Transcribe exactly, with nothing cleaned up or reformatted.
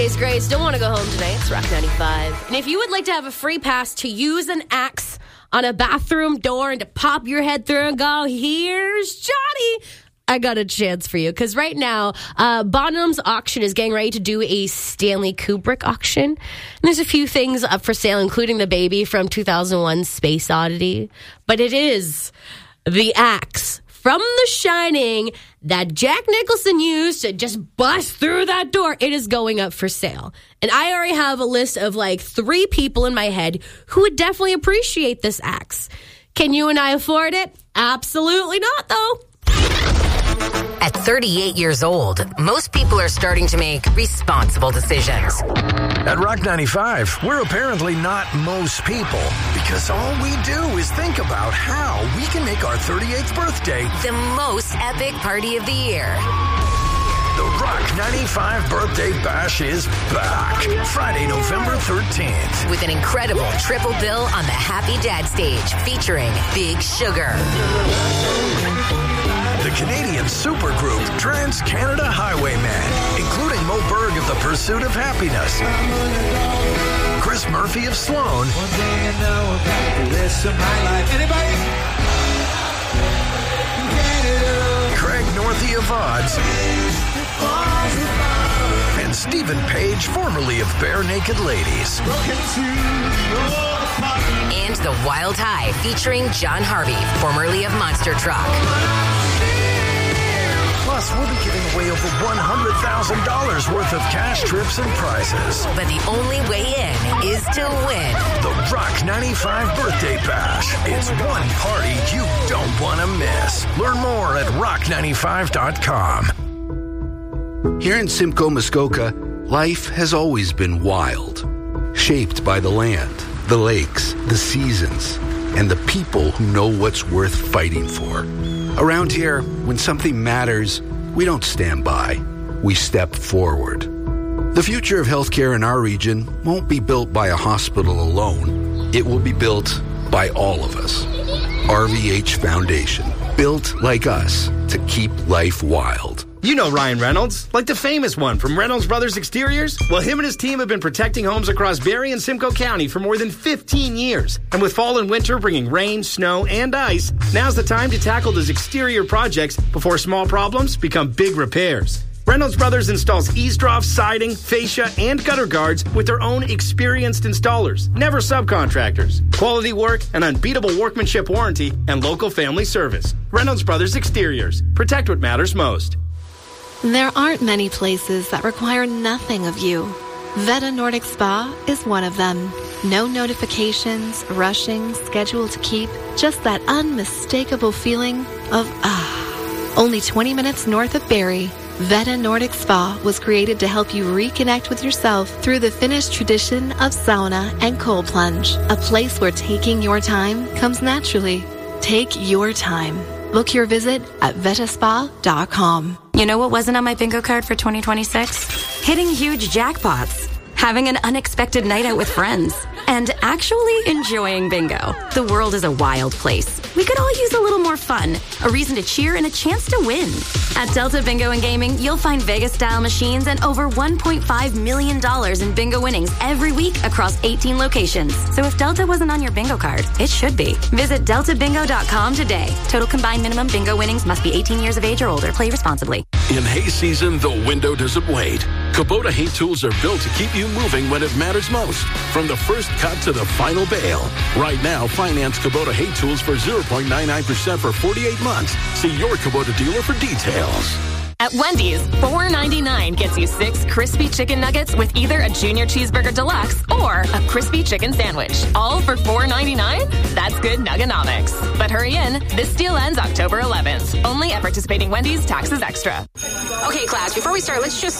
It's Grace. Don't want to go home tonight. It's Rock ninety-five. And if you would like to have a free pass to use an axe on a bathroom door and to pop your head through and go, here's Johnny, I got a chance for you. Because right now, uh, Bonham's Auction is getting ready to do a Stanley Kubrick auction. And there's a few things up for sale, including the baby from two thousand one Space Oddity. But it is the axe from The Shining that Jack Nicholson used to just bust through that door. It is going up for sale. And I already have a list of like three people in my head who would definitely appreciate this axe. Can you and I afford it? Absolutely not, though. At thirty-eight years old, most people are starting to make responsible decisions. At Rock ninety-five, we're apparently not most people, because all we do is think about how we can make our thirty-eighth birthday the most epic party of the year. The Rock ninety-five Birthday Bash is back. Friday, November thirteenth. With an incredible triple bill on the Happy Dad stage featuring Big Sugar. The Canadian supergroup Trans-Canada Highwaymen, including Mo Berg of The Pursuit of Happiness, Chris Murphy of Sloan, One thing I know about the rest of my life. Anybody? Craig Northey of Odds, and Stephen Page, formerly of Bare Naked Ladies. And The Wild High featuring John Harvey, formerly of Monster Truck. Plus, we'll be giving away over one hundred thousand dollars worth of cash, trips, and prizes. But the only way in is to win. The Rock ninety-five Birthday Bash. It's one party you don't want to miss. Learn more at rock ninety-five dot com. Here in Simcoe, Muskoka, life has always been wild, shaped by the land, the lakes, the seasons, and the people who know what's worth fighting for. Around here, when something matters, we don't stand by. We step forward. The future of healthcare in our region won't be built by a hospital alone. It will be built by all of us. R V H Foundation, built like us to keep life wild. You know Ryan Reynolds, like the famous one from Reynolds Brothers Exteriors. Well, him and his team have been protecting homes across Barrie and Simcoe County for more than fifteen years. And with fall and winter bringing rain, snow, and ice, now's the time to tackle those exterior projects before small problems become big repairs. Reynolds Brothers installs eavesdrops, siding, fascia, and gutter guards with their own experienced installers, never subcontractors. Quality work, an unbeatable workmanship warranty, and local family service. Reynolds Brothers Exteriors. Protect what matters most. There aren't many places that require nothing of you. Veta Nordic Spa is one of them. No notifications, rushing, schedule to keep, just that unmistakable feeling of ah. Only twenty minutes north of Barrie, Veta Nordic Spa was created to help you reconnect with yourself through the Finnish tradition of sauna and cold plunge. A place where taking your time comes naturally. Take your time. Book your visit at vetaspa dot com. You know what wasn't on my bingo card for twenty twenty-six? Hitting huge jackpots, having an unexpected night out with friends, and actually enjoying bingo. The world is a wild place. We could all use a little more fun, a reason to cheer, and a chance to win. At Delta Bingo and Gaming, you'll find Vegas-style machines and over one point five million dollars in bingo winnings every week across eighteen locations. So if Delta wasn't on your bingo card, it should be. Visit delta bingo dot com today. Total combined minimum bingo winnings must be eighteen years of age or older. Play responsibly. In hay season, the window doesn't wait. Kubota hay tools are built to keep you moving when it matters most. From the first cut to the final bale. Right now, finance Kubota hay tools for zero point nine nine percent for forty-eight months. See your Kubota dealer for details. At Wendy's, four ninety-nine gets you six crispy chicken nuggets with either a junior cheeseburger deluxe or a crispy chicken sandwich. All for four ninety-nine? That's good nuggenomics. But hurry in. This deal ends October eleventh. Only at participating Wendy's, taxes extra. Okay, class, before we start, let's just